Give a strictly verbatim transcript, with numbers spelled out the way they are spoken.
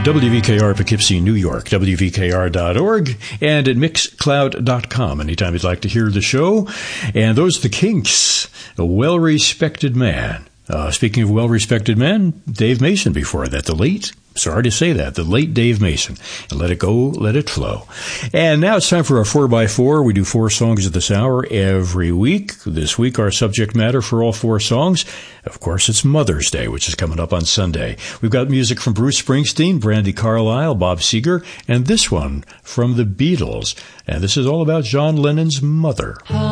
W V K R Poughkeepsie, New York, W V K R dot org, and at Mixcloud dot com anytime you'd like to hear the show. And those are the Kinks, a well-respected man. Uh, speaking of well-respected men, Dave Mason before that, the late, sorry to say that, the late Dave Mason. And let it go, let it flow. And now it's time for our four by four. We do four songs at this hour every week. This week, our subject matter for all four songs, of course, it's Mother's Day, which is coming up on Sunday. We've got music from Bruce Springsteen, Brandi Carlile, Bob Seger, and this one from the Beatles. And this is all about John Lennon's mother.